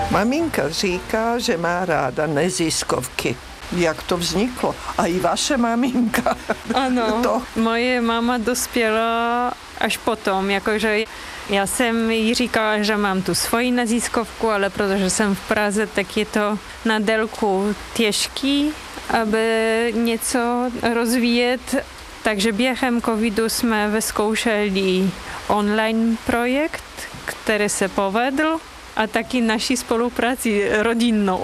Maminka říká, že má ráda neziskovky. Jak to vzniklo? A i vaše maminka. Ano, moje máma dospěla až potom, jakože já jsem jí říkala, že mám tu svoji neziskovku, ale protože jsem v Praze, tak je to na délku těžký, aby něco rozvíjet. Takže během covidu jsme vyzkoušeli online projekt, který se povedl, a taky naší spolupráci rodinnou.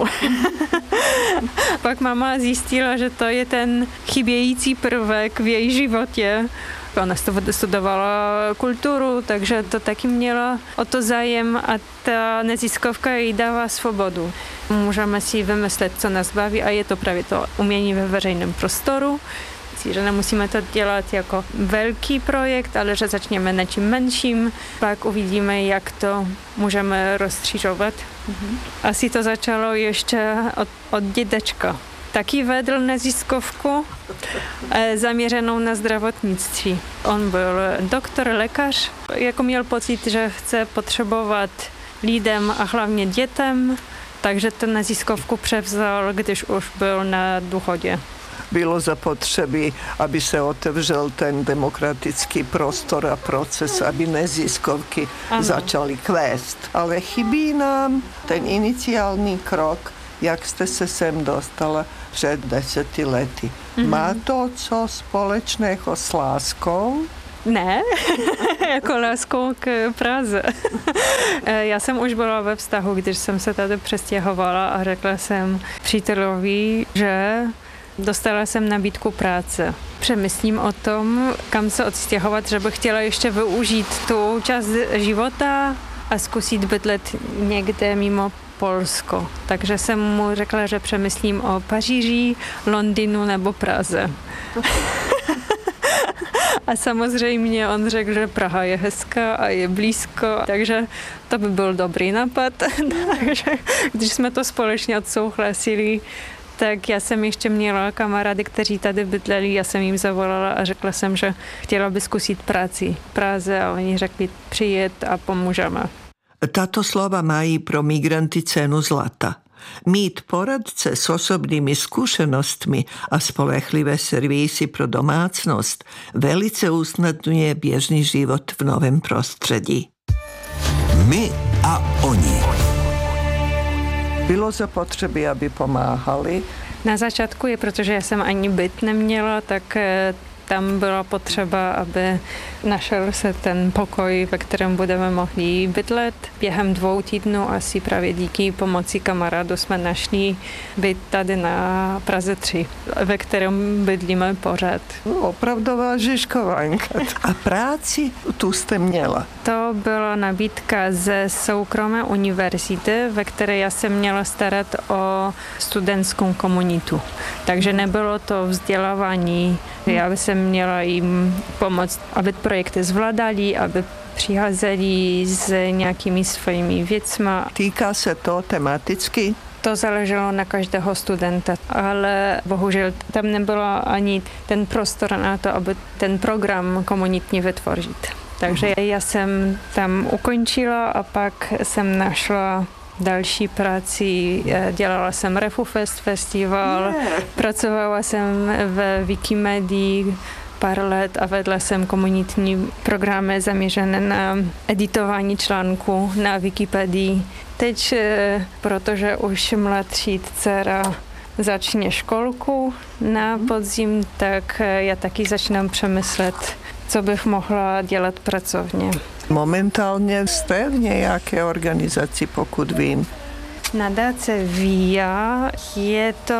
Pak máma zjistila, že to je ten chybějící prvek v její životě. Ona studovala kulturu, takže to taky měla o to zájem a ta neziskovka jí dává svobodu. Můžeme si vymyslet, co nás baví a je to právě to umění ve veřejném prostoru. Že nemusíme to dělat jako velký projekt, ale že začneme něčím menším, pak uvidíme, jak to můžeme rozšířovat. Asi to začalo ještě od dědečka. Taky vedl neziskovku zaměřenou na zdravotnictví. On byl doktor, lékař, jako měl pocit, že chce potřebovat lidem a hlavně dětem, takže ten neziskovku převzal, když už byl na důchodě. Bylo zapotřebí, aby se otevřel ten demokratický prostor a proces, aby neziskovky začaly kvést. Ale chybí nám ten iniciální krok, jak jste se sem dostala před 10 lety. Má to co společného s láskou? Ne, jako láskou k Praze. Já jsem už byla ve vztahu, když jsem se tady přestěhovala a řekla jsem přítelovi, že dostala jsem nabídku práce. Přemýšlím o tom, kam se odstěhovat, že bych chtěla ještě využít tu část života a zkusit bydlet někde mimo Polsko. Takže jsem mu řekla, že přemýšlím o Paříži, Londýnu nebo Praze. A samozřejmě on řekl, že Praha je hezká a je blízko, takže to by byl dobrý nápad. Takže když jsme to společně odsouhlasili, tak já jsem ještě měla kamarády, kteří tady bydleli, já jsem jim zavolala a řekla jsem, že chtěla by zkusit práci v Praze a oni řekli přijet a pomůžeme. Tato slova mají pro migranty cenu zlata. Mít poradce s osobnými zkušenostmi a spolehlivé servisy pro domácnost velice usnadňuje běžný život v novém prostředí. My a oni. Bylo zapotřebí, aby pomáhali? Na začátku je, protože já jsem ani byt neměla, tak tam byla potřeba, aby našel se ten pokoj, ve kterém budeme mohli bydlet. Během 2 týdnů asi právě díky pomoci kamarádu jsme našli byt tady na Praze 3, ve kterém bydlíme pořád. Opravdová Žižkovanka. A práci tu jste měla? To byla nabídka ze soukromé univerzity, ve které já jsem měla starat o studentskou komunitu. Takže nebylo to vzdělávání. Já jsem měla jim pomoct, aby projekty zvládali, aby přicházeli s nějakými svými věcma. Týká se to tematicky? To záleželo na každého studenta, ale bohužel tam nebylo ani ten prostor na to, aby ten program komunitní vytvořit. Takže já jsem tam ukončila a pak jsem našla další práci. Dělala jsem RefuFest festival, pracovala jsem ve Wikimedii pár let a vedla jsem komunitní programy zaměřené na editování článků na Wikipedii. Teď, protože už mladší dcera začne školku na podzim, tak já taky začínám přemyslet, co bych mohla dělat pracovně. Momentálně jste v nějaké organizaci, pokud vím? Nadace VIA je to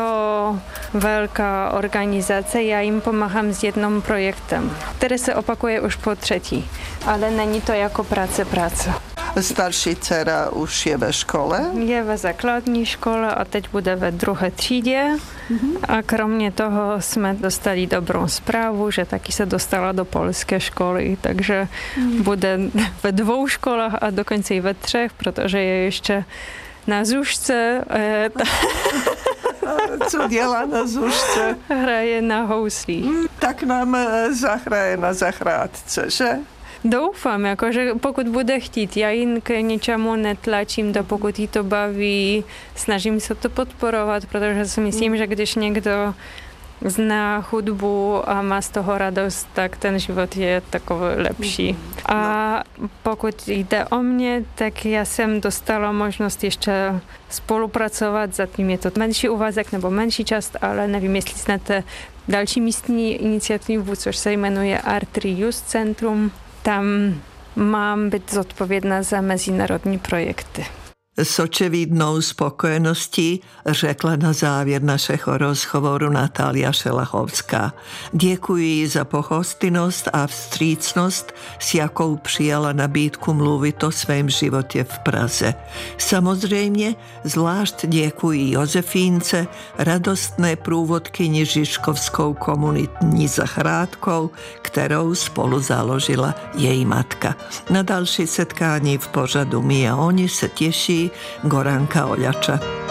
velká organizace, já jim pomáhám s jedním projektem, který se opakuje už po 3. Ale není to jako práce. Starší dcera už je ve škole? Je ve základní škole a teď bude ve 2. třídě. A kromě toho jsme dostali dobrou zprávu, že taky se dostala do polské školy, takže bude ve 2 školách a dokonce i ve 3, protože je ještě na zušce. Co dělá na zušce? Hraje na houslí. Tak nám zahraje na zahrádce, že? Doufám, že pokud bude chtít, já jí k ničemu netlačím, pokud jí to baví, snažím se to podporovat, protože si myslím, že když někdo zná hudbu a má z toho radost, tak ten život je takový lepší. A pokud jde o mě, tak já jsem dostala možnost ještě spolupracovat, zatím je to menší úvazek nebo menší část, ale nevím, jestli znáte další místní iniciativu, což se jmenuje Art Reuse Centrum. Tam mám být zodpovědná za mezinárodní projekty. S očividnou spokojeností řekla na závěr našeho rozhovoru Natália Šelahovská. Děkuji za pohostinnost a vstřícnost, s jakou přijala nabídku mluvit o svém životě v Praze. Samozřejmě zvlášť děkuji Josefínce, radostné průvodkyni Žižkovskou komunitní zahrádkou, kterou spolu založila její matka. Na další setkání v pořadu My a oni se těší Goranka Oľača.